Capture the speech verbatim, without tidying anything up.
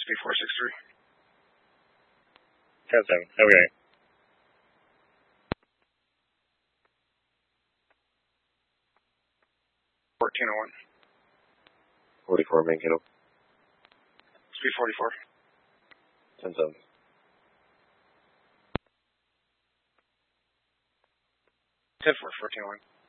Speed four six three. ten seven. How are we going? fourteen oh one. forty-four, main kilo. Speed forty-four. ten seven. ten four, fourteen oh one.